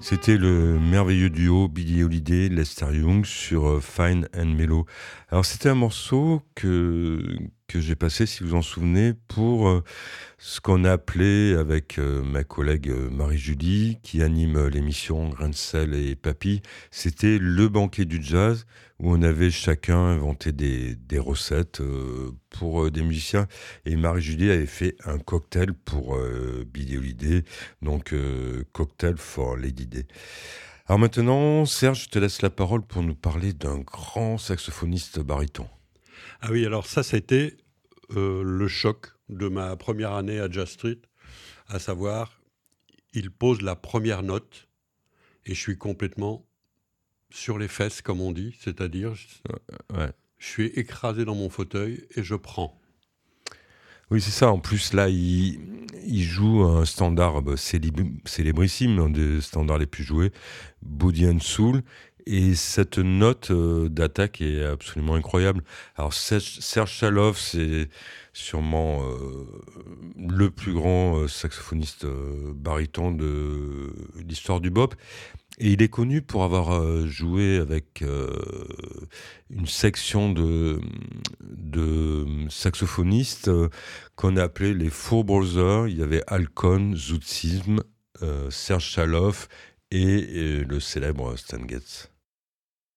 C'était le merveilleux duo Billie Holiday, Lester Young sur Fine and Mellow. Alors c'était un morceau que j'ai passé, si vous en souvenez, pour ce qu'on a appelé avec ma collègue Marie-Julie, qui anime l'émission Grain de sel et Papy, c'était le banquet du jazz, où on avait chacun inventé des recettes pour des musiciens. Et Marie-Julie avait fait un cocktail pour Billie Holiday, donc Cocktail for Lady Day. Alors maintenant, Serge, je te laisse la parole pour nous parler d'un grand saxophoniste baryton. Ah oui, alors ça a été le choc de ma première année à Jazz Street, à savoir, il pose la première note et je suis complètement sur les fesses, comme on dit, c'est-à-dire, Ouais. je suis écrasé dans mon fauteuil et je prends. Oui, c'est ça. En plus, là, il joue un standard célébrissime, un des standards les plus joués, Body and Soul. Et cette note d'attaque est absolument incroyable. Alors, Serge Chaloff, c'est sûrement le plus grand saxophoniste baryton de l'histoire du bop. Et il est connu pour avoir joué avec une section de saxophonistes qu'on a appelé les Four Brothers. Il y avait Al Cohn, Zoot Sims, Serge Chaloff et le célèbre Stan Getz.